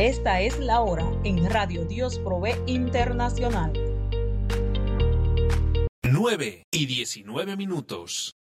Esta es la hora en Radio Dios Provee Internacional. 9:19.